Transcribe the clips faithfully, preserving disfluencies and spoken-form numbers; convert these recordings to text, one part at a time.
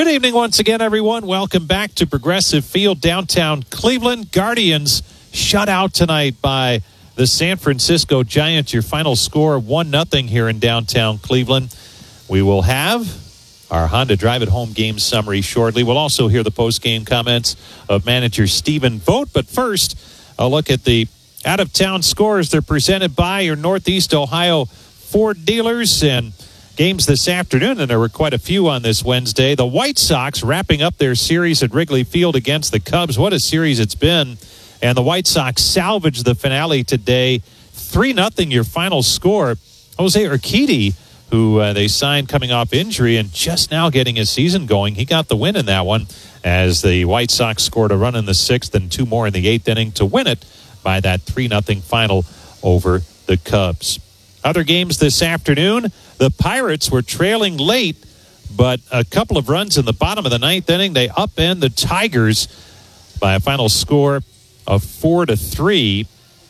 Good evening once again, everyone. Welcome back to Progressive Field, downtown Cleveland. Guardians shut out tonight by the San Francisco Giants. Your final score, one nothing here in downtown Cleveland. We will have our Honda Drive It Home game summary shortly. We'll also hear the post-game comments of manager Stephen Vogt. But first, a look at the out-of-town scores. They're presented by your Northeast Ohio Ford dealers, and games this afternoon, and there were quite a few on this Wednesday. The White Sox wrapping up their series at Wrigley Field against the Cubs. What a series it's been. And the White Sox salvaged the finale today. three nothing your final score. Jose Urquidy, who uh, they signed coming off injury and just now getting his season going, he got the win in that one as the White Sox scored a run in the sixth and two more in the eighth inning to win it by that three nothing final over the Cubs. Other games this afternoon, the Pirates were trailing late, but a couple of runs in the bottom of the ninth inning, they upend the Tigers by a final score of four to three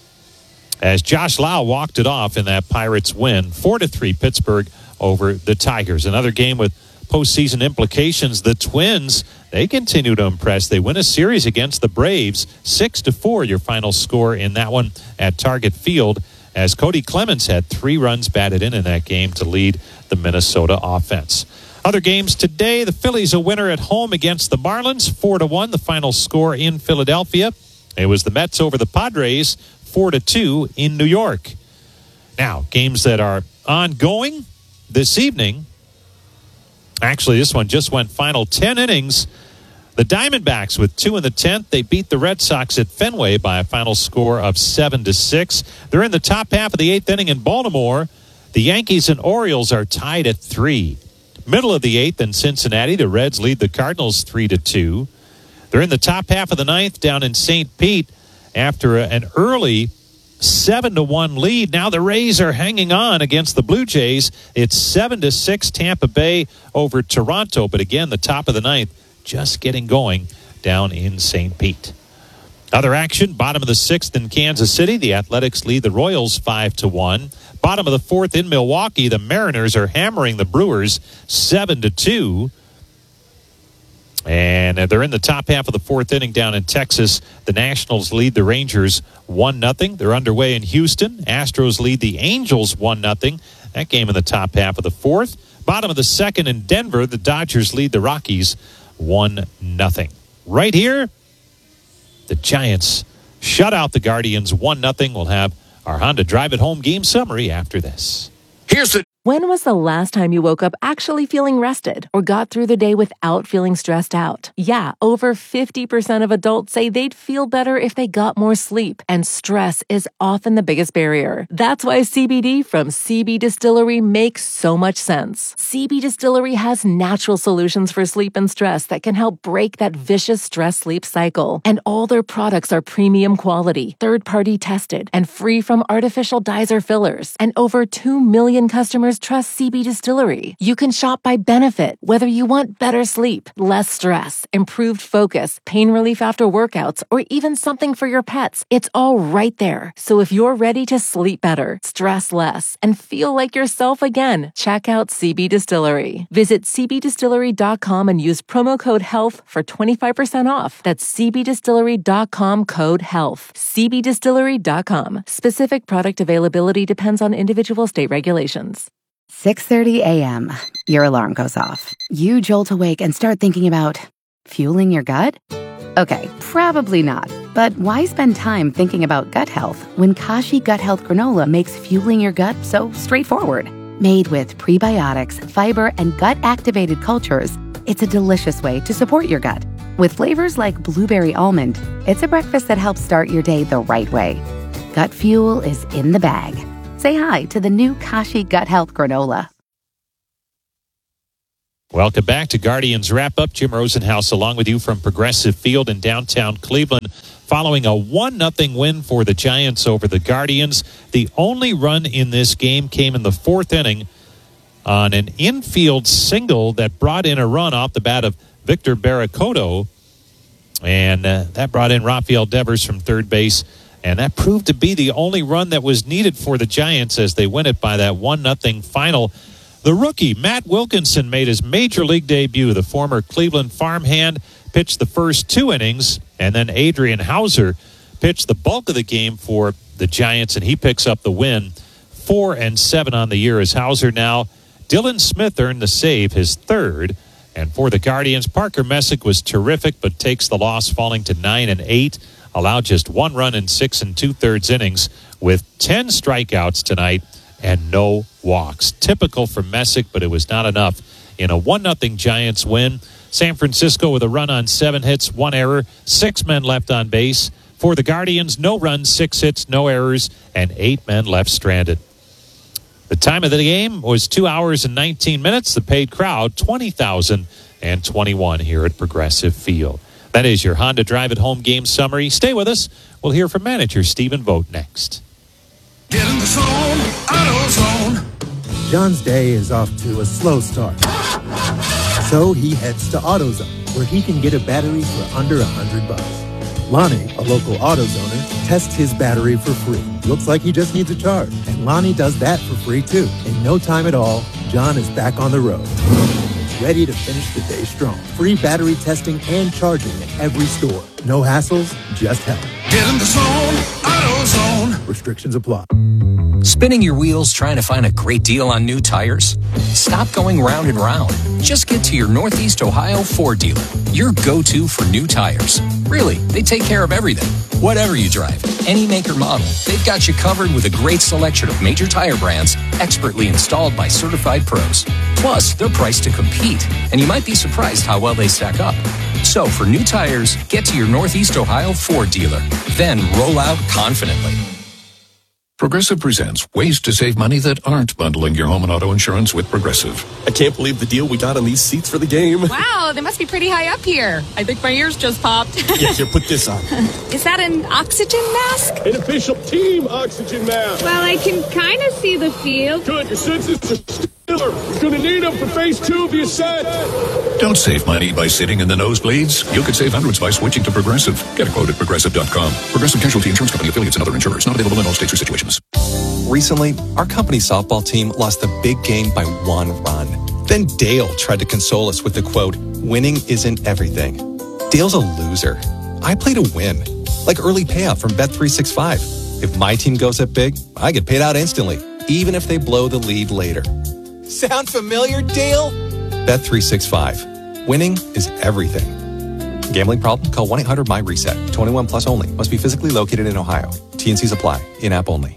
as Josh Lau walked it off in that Pirates win. Four to three Pittsburgh over the Tigers. Another game with postseason implications. The Twins, they continue to impress. They win a series against the Braves, six to four your final score in that one at Target Field, as Cody Clemens had three runs batted in in that game to lead the Minnesota offense. Other games today, the Phillies a winner at home against the Marlins, four to one, the final score in Philadelphia. It was the Mets over the Padres, four to two in New York. Now, games that are ongoing this evening. Actually, this one just went final ten innings. The Diamondbacks with two in the tenth. They beat the Red Sox at Fenway by a final score of seven to six. They're in the top half of the eighth inning in Baltimore. The Yankees and Orioles are tied at three. Middle of the eighth in Cincinnati, the Reds lead the Cardinals three to two. They're in the top half of the ninth down in Saint Pete after an early seven to one lead. Now the Rays are hanging on against the Blue Jays. It's seven to six Tampa Bay over Toronto. But again, the top of the ninth just getting going down in Saint Pete. Other action, bottom of the sixth in Kansas City. The Athletics lead the Royals five to one. Bottom of the fourth in Milwaukee, the Mariners are hammering the Brewers seven to two. And they're in the top half of the fourth inning down in Texas. The Nationals lead the Rangers one nothing. They're underway in Houston. Astros lead the Angels one nothing. That game in the top half of the fourth. Bottom of the second in Denver, the Dodgers lead the Rockies one nothing. Right here, the Giants shut out the Guardians one nothing. We'll have our Honda Drive It Home game summary after this. Here's the When was the last time you woke up actually feeling rested or got through the day without feeling stressed out? Yeah, over fifty percent of adults say they'd feel better if they got more sleep, and stress is often the biggest barrier. That's why C B D from C B Distillery makes so much sense. C B Distillery has natural solutions for sleep and stress that can help break that vicious stress-sleep cycle. And all their products are premium quality, third-party tested, and free from artificial dyes or fillers. And over two million customers trust C B Distillery. You can shop by benefit, whether you want better sleep, less stress, improved focus, pain relief after workouts, or even something for your pets. It's all right there. So if you're ready to sleep better, stress less, and feel like yourself again, check out C B Distillery. Visit c b distillery dot com and use promo code HEALTH for twenty-five percent off. That's c b distillery dot com code HEALTH. c b distillery dot com. Specific product availability depends on individual state regulations. six thirty a.m. Your alarm goes off. You jolt awake and start thinking about fueling your gut? Okay, probably not. But why spend time thinking about gut health when Kashi Gut Health Granola makes fueling your gut so straightforward? Made with prebiotics, fiber, and gut-activated cultures, it's a delicious way to support your gut. With flavors like blueberry almond, it's a breakfast that helps start your day the right way. Gut fuel is in the bag. Say hi to the new Kashi Gut Health Granola. Welcome back to Guardians Wrap-Up. Jim Rosenhaus along with you from Progressive Field in downtown Cleveland. Following a one nothing win for the Giants over the Guardians. The only run in this game came in the fourth inning on an infield single that brought in a run off the bat of Victor Barracoto. And uh, that brought in Rafael Devers from third base. And that proved to be the only run that was needed for the Giants as they win it by that one nothing final. The rookie, Matt Wilkinson, made his major league debut. The former Cleveland farmhand pitched the first two innings, and then Adrian Hauser pitched the bulk of the game for the Giants, and he picks up the win. Four and seven on the year as Hauser now. Dylan Smith earned the save, his third. And for the Guardians, Parker Messick was terrific, but takes the loss, falling to nine and eight. Allowed just one run in six and two-thirds innings with ten strikeouts tonight and no walks. Typical for Messick, but it was not enough in a one nothing Giants win. San Francisco with a run on seven hits, one error, six men left on base. For the Guardians, no runs, six hits, no errors, and eight men left stranded. The time of the game was two hours and nineteen minutes. The paid crowd, twenty thousand twenty-one here at Progressive Field. That is your Honda Drive at Home game summary. Stay with us. We'll hear from manager Stephen Vogt next. Get in the zone, AutoZone. John's day is off to a slow start. So he heads to AutoZone, where he can get a battery for under a hundred bucks. Lonnie, a local AutoZoner, tests his battery for free. Looks like he just needs a charge. And Lonnie does that for free too. In no time at all, John is back on the road. Ready to finish the day strong. Free battery testing and charging at every store. No hassles, just help. Get in the zone, AutoZone. Restrictions apply. Spinning your wheels trying to find a great deal on new tires? Stop going round and round. Just get to your Northeast Ohio Ford dealer, your go-to for new tires. Really, they take care of everything. Whatever you drive, any make or model, they've got you covered with a great selection of major tire brands, expertly installed by certified pros. Plus, they're priced to compete, and you might be surprised how well they stack up. So, for new tires, get to your Northeast Ohio Ford dealer. Then roll out confidently. Progressive presents ways to save money that aren't bundling your home and auto insurance with Progressive. I can't believe the deal we got on these seats for the game. Wow, they must be pretty high up here. I think my ears just popped. Yeah, here, put this on. Is that an oxygen mask? An official team oxygen mask. Well, I can kind of see the field. Good, your senses are stellar. You're going to need them for phase two of your set. Don't save money by sitting in the nosebleeds. You could save hundreds by switching to Progressive. Get a quote at Progressive dot com. Progressive Casualty Insurance Company, affiliates, and other insurers. Not available in all states or situations. Recently, our company softball team lost the big game by one run. Then Dale tried to console us with the quote, "Winning isn't everything." Dale's a loser. I play to win. Like early payout from Bet three sixty-five. If my team goes up big, I get paid out instantly, even if they blow the lead later. Sound familiar, Dale? Bet three sixty-five. Winning is everything. Gambling problem? Call one eight hundred my reset. twenty-one plus only. Must be physically located in Ohio. T and Cs apply. In-app only.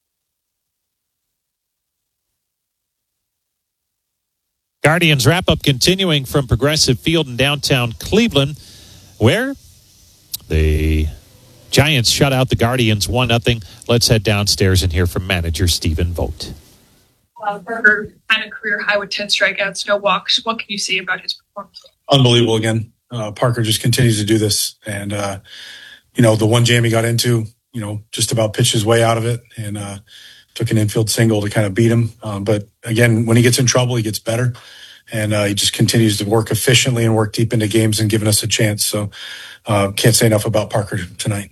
Guardians wrap-up continuing from Progressive Field in downtown Cleveland, where the Giants shut out the Guardians one nothing. Let's head downstairs and hear from manager Stephen Vogt. Uh, Parker kind of career high with ten strikeouts, no walks. What can you say about his performance? Unbelievable again. Uh, Parker just continues to do this. And, uh, you know, the one jam he got into, you know, just about pitched his way out of it and uh, took an infield single to kind of beat him. Um, but again, when he gets in trouble, he gets better. And uh, he just continues to work efficiently and work deep into games and giving us a chance. So uh, can't say enough about Parker tonight.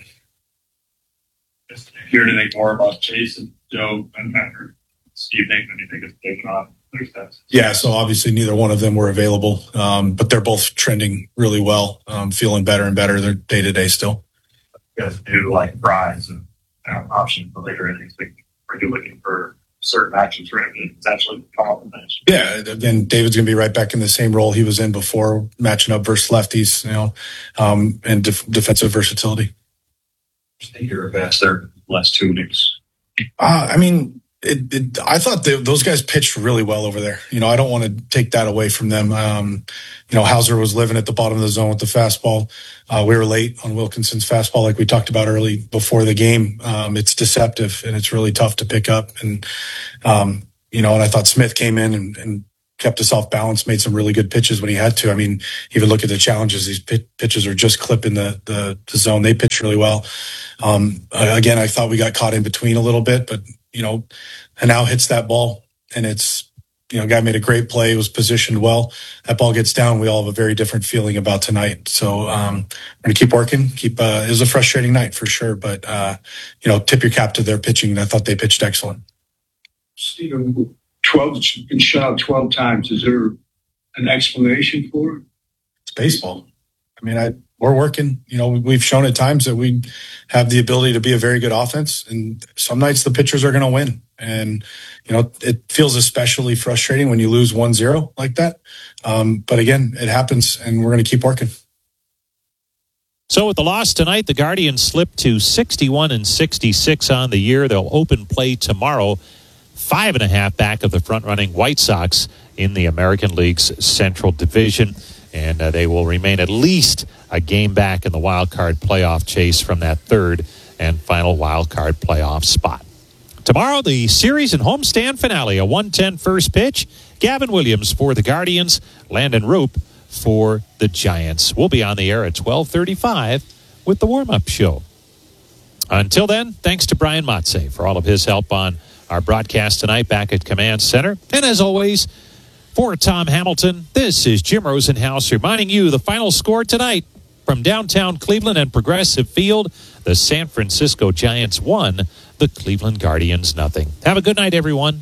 Just hear anything more about Chase and Joe and Packer? Do you think anything is taken off their steps? Yeah, so obviously neither one of them were available, um, but they're both trending really well, um, feeling better and better. They're day to day still. You guys do like Fries and uh, option for later innings. Are you looking for certain actions for him to potentially come up with that? Yeah, again, David's going to be right back in the same role he was in before, matching up versus lefties, you know, um, and def- defensive versatility. I think you're best their last two innings. Uh, I mean, It, it, I thought they, those guys pitched really well over there. You know, I don't want to take that away from them. Um, you know, Hauser was living at the bottom of the zone with the fastball. Uh, we were late on Wilkinson's fastball, like we talked about early before the game. Um, it's deceptive and it's really tough to pick up. And, um, you know, and I thought Smith came in and, and kept us off balance, made some really good pitches when he had to. I mean, even look at the challenges. These pit, pitches are just clipping the, the, the zone. They pitched really well. Um, again, I thought we got caught in between a little bit, but, you know, and now hits that ball and it's, you know, guy made a great play, was positioned well. That ball gets down. We all have a very different feeling about tonight. So, um, we're going to keep working, keep, uh, it was a frustrating night for sure, but, uh, you know, tip your cap to their pitching. I thought they pitched excellent. Stephen, twelve, been shut out twelve times. Is there an explanation for it? It's baseball. I mean, I we're working. You know, we've shown at times that we have the ability to be a very good offense, and some nights the pitchers are going to win. And, you know, it feels especially frustrating when you lose one zero like that. Um, but again, it happens, and we're going to keep working. So with the loss tonight, the Guardians slip to sixty-one and sixty-six on the year. They'll open play tomorrow, five and a half back of the front-running White Sox in the American League's Central Division. And uh, they will remain at least a game back in the wild card playoff chase from that third and final wild card playoff spot. Tomorrow, the series and homestand finale, a one ten first pitch. Gavin Williams for the Guardians, Landon Roop for the Giants. We'll be on the air at twelve thirty-five with the warm-up show. Until then, thanks to Brian Matze for all of his help on our broadcast tonight back at Command Center. And as always, for Tom Hamilton, this is Jim Rosenhaus reminding you the final score tonight from downtown Cleveland and Progressive Field. The San Francisco Giants won, the Cleveland Guardians nothing. Have a good night, everyone.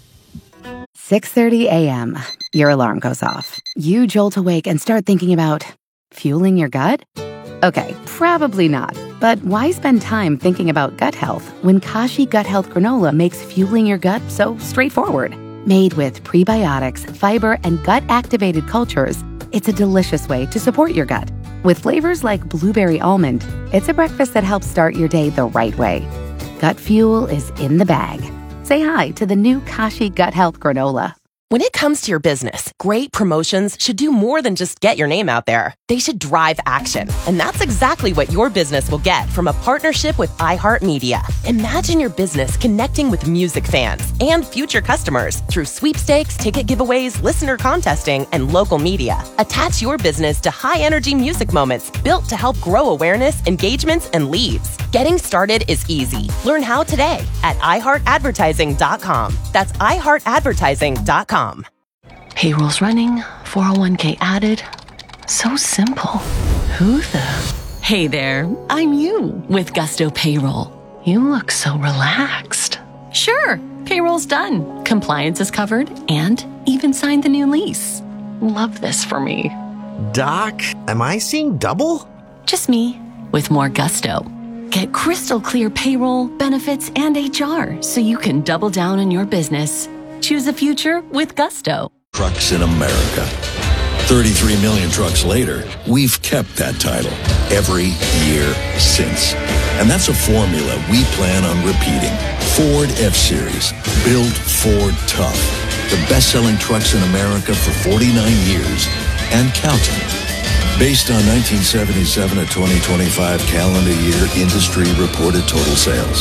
six thirty a.m. Your alarm goes off. You jolt awake and start thinking about fueling your gut? Okay, probably not. But why spend time thinking about gut health when Kashi Gut Health Granola makes fueling your gut so straightforward? Made with prebiotics, fiber, and gut-activated cultures, it's a delicious way to support your gut. With flavors like blueberry almond, it's a breakfast that helps start your day the right way. Gut fuel is in the bag. Say hi to the new Kashi Gut Health Granola. When it comes to your business, great promotions should do more than just get your name out there. They should drive action. And that's exactly what your business will get from a partnership with iHeartMedia. Imagine your business connecting with music fans and future customers through sweepstakes, ticket giveaways, listener contesting, and local media. Attach your business to high-energy music moments built to help grow awareness, engagements, and leads. Getting started is easy. Learn how today at i heart advertising dot com. That's i heart advertising dot com. Payroll's running, four oh one k added. So simple. Who the? Hey there, I'm you with Gusto Payroll. You look so relaxed. Sure, payroll's done. Compliance is covered and even signed the new lease. Love this for me. Doc, am I seeing double? Just me with more gusto. Get crystal clear payroll, benefits, and H R so you can double down on your business. Choose a future with Gusto. Trucks in America. thirty-three million trucks later, we've kept that title every year since. And that's a formula we plan on repeating. Ford F-Series. Build Ford tough. The best-selling trucks in America for forty-nine years and counting. Based on nineteen seventy-seven to twenty twenty-five calendar year industry reported total sales.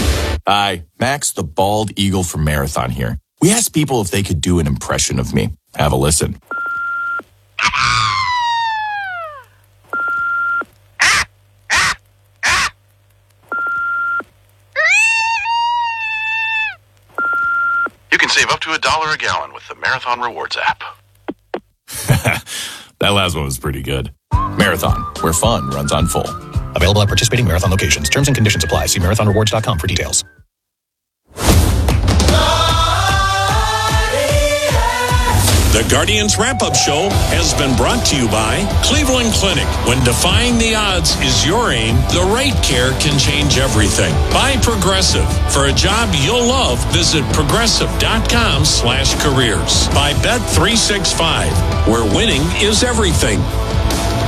Hi, Max the Bald Eagle from Marathon here. We asked people if they could do an impression of me. Have a listen. You can save up to a dollar a gallon with the Marathon Rewards app. That last one was pretty good. Marathon, where fun runs on full. Available at participating Marathon locations. Terms and conditions apply. See marathon rewards dot com for details. The Guardians Wrap-Up Show has been brought to you by Cleveland Clinic. When defying the odds is your aim, the right care can change everything. By Progressive. For a job you'll love, visit progressive dot com slash careers. By Bet three sixty-five, where winning is everything.